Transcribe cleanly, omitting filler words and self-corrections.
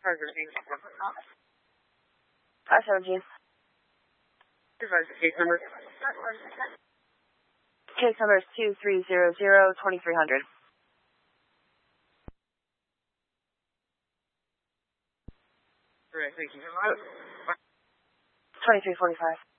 517. Case number? Case number is 2300-2300. All right, thank you. 2345.